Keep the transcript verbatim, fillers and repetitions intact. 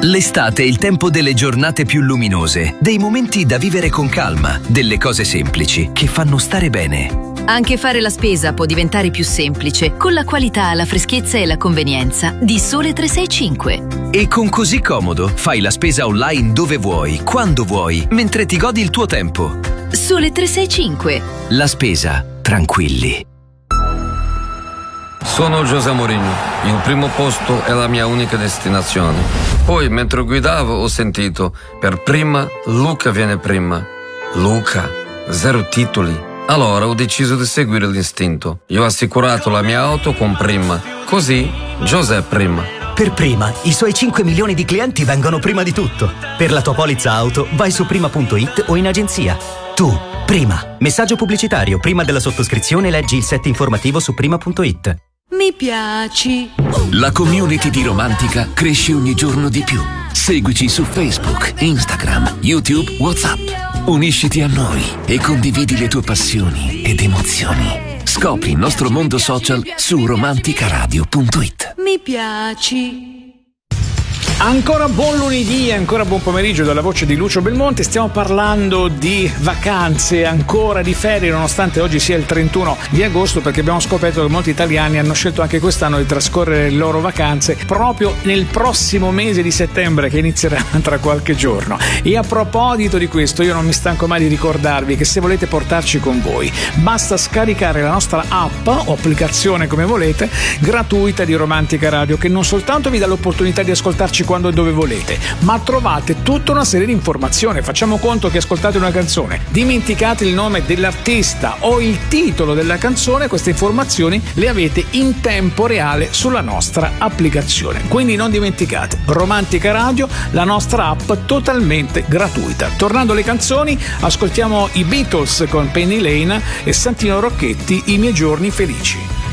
L'estate è il tempo delle giornate più luminose, dei momenti da vivere con calma, delle cose semplici che fanno stare bene. Anche fare la spesa può diventare più semplice con la qualità, la freschezza e la convenienza di Sole tre sei cinque. E con Così Comodo fai la spesa online dove vuoi, quando vuoi, mentre ti godi il tuo tempo. Sole tre sei cinque. La spesa, tranquilli. Sono José Mourinho, il primo posto è la mia unica destinazione. Poi, mentre guidavo, ho sentito, per prima, Luca viene prima. Luca, zero titoli. Allora ho deciso di seguire l'istinto. Io ho assicurato la mia auto con Prima. Così, José prima. Per Prima, i suoi cinque milioni di clienti vengono prima di tutto. Per la tua polizza auto, vai su prima punto it o in agenzia. Tu, Prima. Messaggio pubblicitario. Prima della sottoscrizione leggi il set informativo su prima punto it. Mi piaci. La community di Romantica cresce ogni giorno di più. Seguici su Facebook, Instagram, YouTube, WhatsApp. Unisciti a noi e condividi le tue passioni ed emozioni. Scopri il nostro mondo social su romanticaradio punto it. Mi piaci. Ancora buon lunedì, ancora buon pomeriggio dalla voce di Lucio Belmonte. Stiamo parlando di vacanze, ancora di ferie, nonostante oggi sia il trentuno di agosto, perché abbiamo scoperto che molti italiani hanno scelto anche quest'anno di trascorrere le loro vacanze proprio nel prossimo mese di settembre, che inizierà tra qualche giorno. E a proposito di questo, io non mi stanco mai di ricordarvi che se volete portarci con voi, basta scaricare la nostra app o applicazione, come volete, gratuita di Romantica Radio, che non soltanto vi dà l'opportunità di ascoltarci quando e dove volete, ma trovate tutta una serie di informazioni. Facciamo conto che ascoltate una canzone, dimenticate il nome dell'artista o il titolo della canzone, queste informazioni le avete in tempo reale sulla nostra applicazione. Quindi non dimenticate, Romantica Radio, la nostra app totalmente gratuita. Tornando alle canzoni, ascoltiamo i Beatles con Penny Lane e Santino Rocchetti, I miei giorni felici.